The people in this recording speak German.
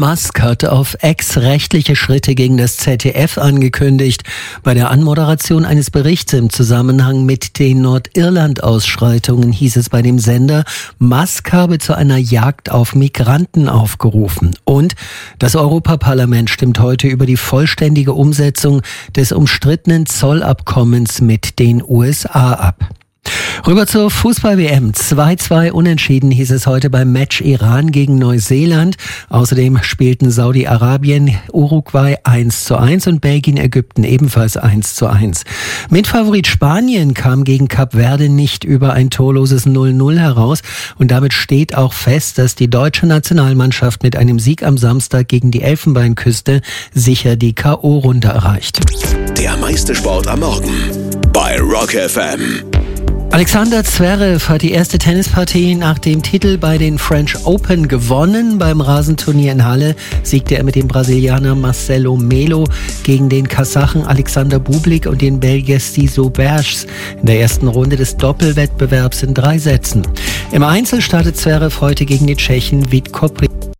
Musk hatte auf X rechtliche Schritte gegen das ZDF angekündigt. Bei der Anmoderation eines Berichts im Zusammenhang mit den Nordirland-Ausschreitungen hieß es bei dem Sender, Musk habe zu einer Jagd auf Migranten aufgerufen. Und das Europaparlament stimmt heute über die vollständige Umsetzung des umstrittenen Zollabkommens mit den USA ab. Rüber zur Fußball-WM. 2:2 unentschieden hieß es heute beim Match Iran gegen Neuseeland. Außerdem spielten Saudi-Arabien, Uruguay 1:1 und Belgien, Ägypten ebenfalls 1:1. Mitfavorit Spanien kam gegen Kap Verde nicht über ein torloses 0:0 heraus. Und damit steht auch fest, dass die deutsche Nationalmannschaft mit einem Sieg am Samstag gegen die Elfenbeinküste sicher die K.O.-Runde erreicht. Der meiste Sport am Morgen bei Rock FM. Alexander Zverev hat die erste Tennispartie nach dem Titel bei den French Open gewonnen. Beim Rasenturnier in Halle siegte er mit dem Brasilianer Marcelo Melo gegen den Kasachen Alexander Bublik und den Belgier Styzo Bergs in der ersten Runde des Doppelwettbewerbs in 3 Sätzen. Im Einzel startet Zverev heute gegen den Tschechen Vít Kopriv.